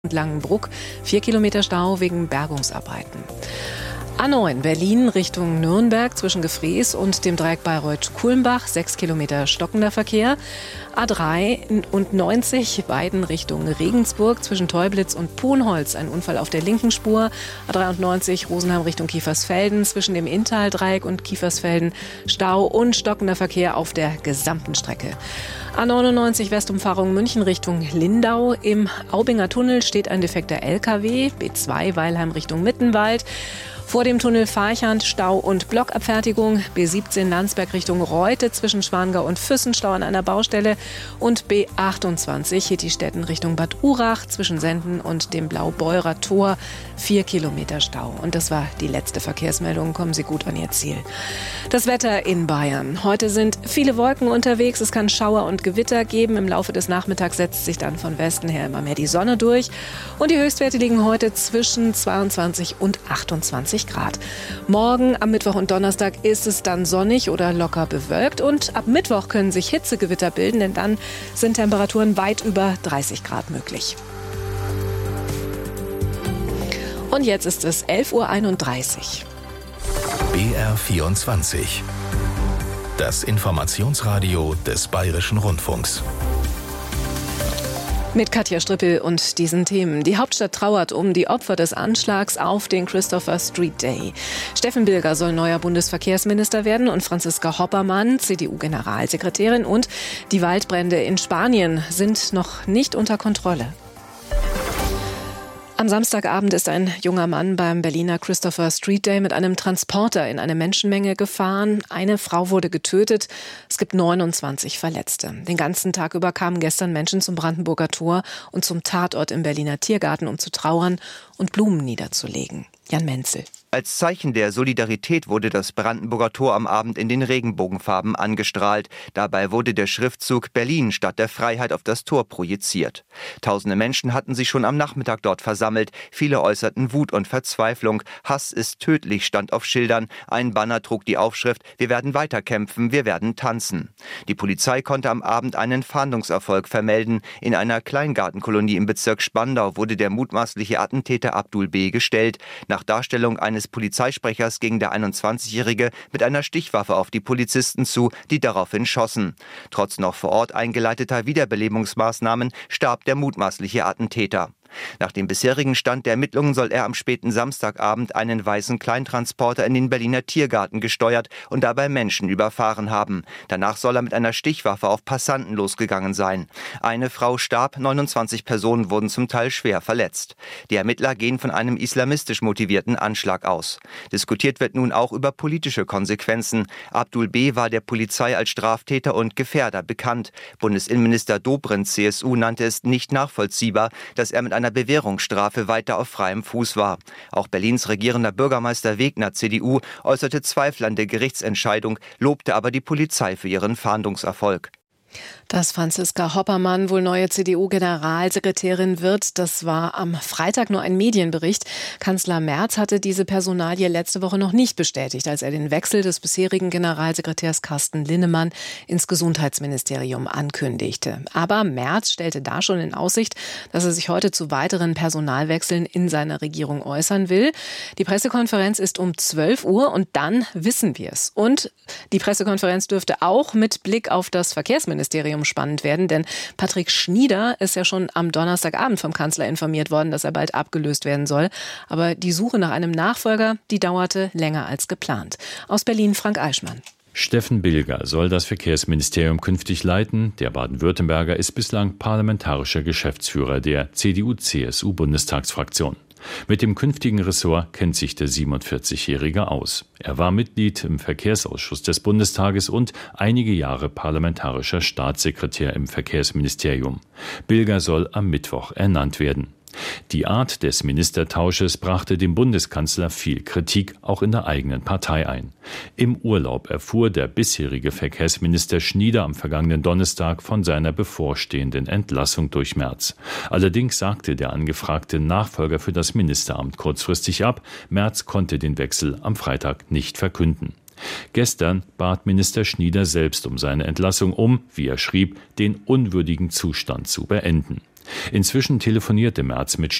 Langenbruck, 4 Kilometer Stau wegen Bergungsarbeiten. A9 Berlin Richtung Nürnberg zwischen Gefrees und dem Dreieck Bayreuth-Kulmbach, 6 Kilometer stockender Verkehr. A3 und 90 Weiden Richtung Regensburg zwischen Teublitz und Pohnholz, ein Unfall auf der linken Spur. A93 Rosenheim Richtung Kiefersfelden zwischen dem Inntal-Dreieck und Kiefersfelden, Stau und stockender Verkehr auf der gesamten Strecke. A99 Westumfahrung München Richtung Lindau. Im Aubinger Tunnel steht ein defekter LKW. B2 Weilheim Richtung Mittenwald. Vor dem Tunnel Farchand Stau und Blockabfertigung. B17 Landsberg Richtung Reute zwischen Schwangau und Füssen, Stau an einer Baustelle. Und B28 Hittistetten Richtung Bad Urach zwischen Senden und dem Blaubeurer Tor, 4 Kilometer Stau. Und das war die letzte Verkehrsmeldung. Kommen Sie gut an Ihr Ziel. Das Wetter in Bayern. Heute sind viele Wolken unterwegs. Es kann Schauer und Gewitter geben. Im Laufe des Nachmittags setzt sich dann von Westen her immer mehr die Sonne durch. Und die Höchstwerte liegen heute zwischen 22 und 28 Grad. Morgen, am Mittwoch und Donnerstag ist es dann sonnig oder locker bewölkt. Und ab Mittwoch können sich Hitzegewitter bilden, denn dann sind Temperaturen weit über 30 Grad möglich. Und jetzt ist es 11:31 Uhr. BR24. Das Informationsradio des Bayerischen Rundfunks. Mit Katja Strippel und diesen Themen. Die Hauptstadt trauert um die Opfer des Anschlags auf den Christopher Street Day. Steffen Bilger soll neuer Bundesverkehrsminister werden und Franziska Hoppermann, CDU-Generalsekretärin, und die Waldbrände in Spanien sind noch nicht unter Kontrolle. Am Samstagabend ist ein junger Mann beim Berliner Christopher Street Day mit einem Transporter in eine Menschenmenge gefahren. Eine Frau wurde getötet. Es gibt 29 Verletzte. Den ganzen Tag über kamen gestern Menschen zum Brandenburger Tor und zum Tatort im Berliner Tiergarten, um zu trauern und Blumen niederzulegen. Jan Menzel. Als Zeichen der Solidarität wurde das Brandenburger Tor am Abend in den Regenbogenfarben angestrahlt. Dabei wurde der Schriftzug Berlin Stadt der Freiheit auf das Tor projiziert. Tausende Menschen hatten sich schon am Nachmittag dort versammelt. Viele äußerten Wut und Verzweiflung. Hass ist tödlich stand auf Schildern. Ein Banner trug die Aufschrift: Wir werden weiterkämpfen, wir werden tanzen. Die Polizei konnte am Abend einen Fahndungserfolg vermelden. In einer Kleingartenkolonie im Bezirk Spandau wurde der mutmaßliche Attentäter Abdul B. gestellt. Nach Darstellung eines Polizeisprechers ging der 21-Jährige mit einer Stichwaffe auf die Polizisten zu, die daraufhin schossen. Trotz noch vor Ort eingeleiteter Wiederbelebungsmaßnahmen starb der mutmaßliche Attentäter. Nach dem bisherigen Stand der Ermittlungen soll er am späten Samstagabend einen weißen Kleintransporter in den Berliner Tiergarten gesteuert und dabei Menschen überfahren haben. Danach soll er mit einer Stichwaffe auf Passanten losgegangen sein. Eine Frau starb, 29 Personen wurden zum Teil schwer verletzt. Die Ermittler gehen von einem islamistisch motivierten Anschlag aus. Diskutiert wird nun auch über politische Konsequenzen. Abdul B. war der Polizei als Straftäter und Gefährder bekannt. Bundesinnenminister Dobrindt, CSU, nannte es nicht nachvollziehbar, dass er mit einer Bewährungsstrafe weiter auf freiem Fuß war. Auch Berlins regierender Bürgermeister Wegner, CDU, äußerte Zweifel an der Gerichtsentscheidung, lobte aber die Polizei für ihren Fahndungserfolg. Dass Franziska Hoppermann wohl neue CDU-Generalsekretärin wird, das war am Freitag nur ein Medienbericht. Kanzler Merz hatte diese Personalie letzte Woche noch nicht bestätigt, als er den Wechsel des bisherigen Generalsekretärs Carsten Linnemann ins Gesundheitsministerium ankündigte. Aber Merz stellte da schon in Aussicht, dass er sich heute zu weiteren Personalwechseln in seiner Regierung äußern will. Die Pressekonferenz ist um 12 Uhr und dann wissen wir es. Und die Pressekonferenz dürfte auch mit Blick auf das Verkehrsministerium spannend werden, denn Patrick Schnieder ist ja schon am Donnerstagabend vom Kanzler informiert worden, dass er bald abgelöst werden soll. Aber die Suche nach einem Nachfolger, die dauerte länger als geplant. Aus Berlin Frank Eichmann. Steffen Bilger soll das Verkehrsministerium künftig leiten. Der Baden-Württemberger ist bislang parlamentarischer Geschäftsführer der CDU-CSU-Bundestagsfraktion. Mit dem künftigen Ressort kennt sich der 47-Jährige aus. Er war Mitglied im Verkehrsausschuss des Bundestages und einige Jahre parlamentarischer Staatssekretär im Verkehrsministerium. Bilger soll am Mittwoch ernannt werden. Die Art des Ministertausches brachte dem Bundeskanzler viel Kritik, auch in der eigenen Partei ein. Im Urlaub erfuhr der bisherige Verkehrsminister Schnieder am vergangenen Donnerstag von seiner bevorstehenden Entlassung durch Merz. Allerdings sagte der angefragte Nachfolger für das Ministeramt kurzfristig ab. Merz konnte den Wechsel am Freitag nicht verkünden. Gestern bat Minister Schnieder selbst um seine Entlassung, um, wie er schrieb, den unwürdigen Zustand zu beenden. Inzwischen telefonierte Merz mit